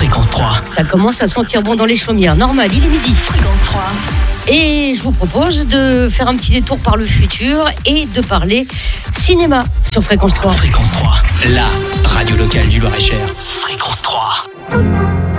Fréquence 3. Ça commence à sentir bon dans les chaumières. Normal, il est midi. Fréquence 3. Et je vous propose de faire un petit détour par le futur et de parler cinéma sur Fréquence 3. Fréquence 3, la radio locale du Loir-et-Cher. Fréquence 3.